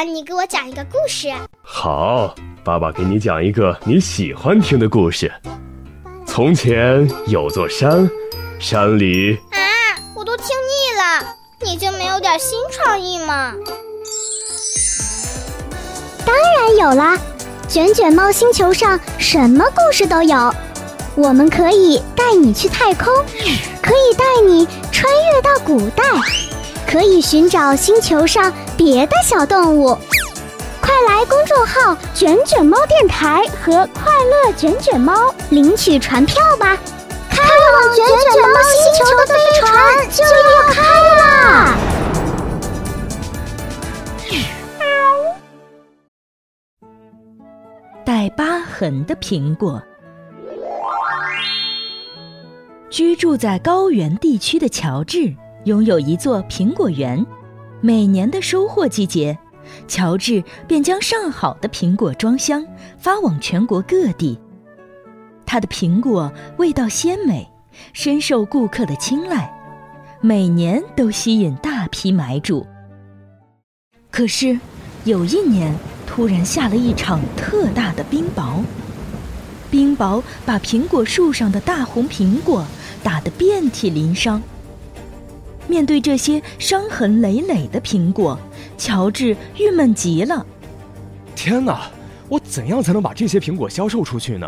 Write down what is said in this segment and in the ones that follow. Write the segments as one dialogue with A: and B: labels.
A: 爸，你给我讲一个故事。
B: 好，爸爸给你讲一个你喜欢听的故事。从前有座山，山里……
A: 我都听腻了，你就没有点新创意吗？
C: 当然有啦，卷卷猫星球上什么故事都有。我们可以带你去太空，可以带你穿越到古代，可以寻找星球上别的小动物。快来公众号卷卷猫电台和快乐卷卷猫领取船票吧，开往卷卷猫星球的飞船就要开啦！
D: 带疤痕的苹果。居住在高原地区的乔治拥有一座苹果园，每年的收获季节，乔治便将上好的苹果装箱发往全国各地。他的苹果味道鲜美，深受顾客的青睐，每年都吸引大批买主。可是有一年突然下了一场特大的冰雹，冰雹把苹果树上的大红苹果打得遍体鳞伤。面对这些伤痕累累的苹果，乔治郁闷极了。
E: 天哪，我怎样才能把这些苹果销售出去呢？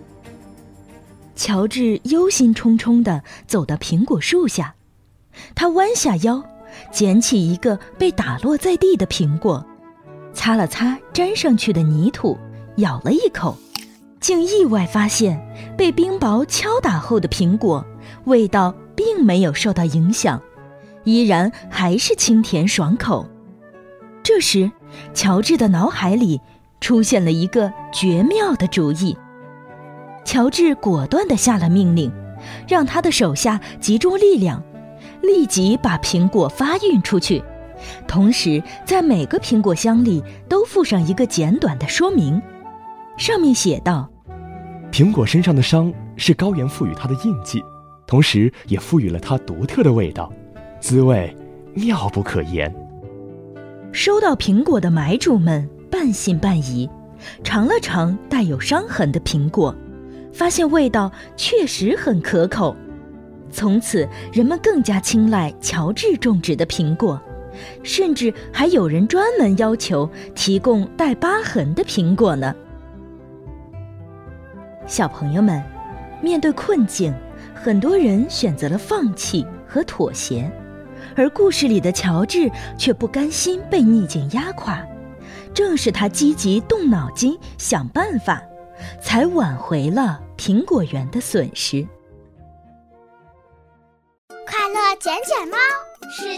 D: 乔治忧心忡忡地走到苹果树下，他弯下腰，捡起一个被打落在地的苹果，擦了擦沾上去的泥土，咬了一口，竟意外发现被冰雹敲打后的苹果味道并没有受到影响，依然还是清甜爽口。这时乔治的脑海里出现了一个绝妙的主意。乔治果断地下了命令，让他的手下集中力量，立即把苹果发运出去，同时在每个苹果箱里都附上一个简短的说明，上面写道：
E: 苹果身上的伤是高原赋予它的印记，同时也赋予了它独特的味道，滋味妙不可言。
D: 收到苹果的买主们半信半疑，尝了尝带有伤痕的苹果，发现味道确实很可口。从此人们更加青睐乔治种植的苹果，甚至还有人专门要求提供带疤痕的苹果呢。小朋友们，面对困境，很多人选择了放弃和妥协，而故事里的乔治却不甘心被逆境压垮，正是他积极动脑筋想办法，才挽回了苹果园的损失。
A: 快乐卷卷猫，世